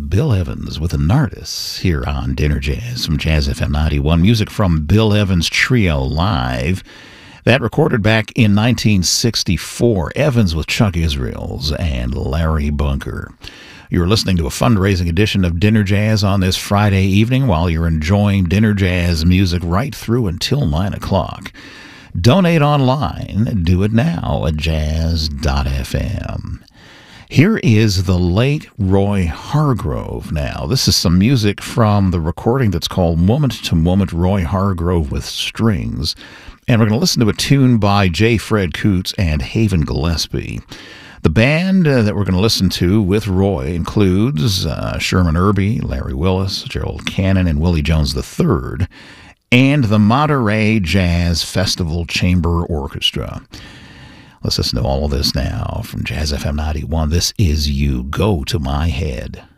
Bill Evans with an artist here on Dinner Jazz from Jazz FM 91. Music from Bill Evans Trio Live. That recorded back in 1964. Evans with Chuck Israels and Larry Bunker. You're listening to a fundraising edition of Dinner Jazz on this Friday evening while you're enjoying Dinner Jazz music right through until 9 o'clock. Donate online. Do it now at jazz.fm. Here is the late Roy Hargrove now. This is some music from the recording that's called Moment to Moment, Roy Hargrove with Strings. And we're going to listen to a tune by J. Fred Coots and Haven Gillespie. The band that we're going to listen to with Roy includes Sherman Irby, Larry Willis, Gerald Cannon, and Willie Jones III, and the Monterey Jazz Festival Chamber Orchestra. Let's listen to all of this now from Jazz FM 91. This is You Go to My Head.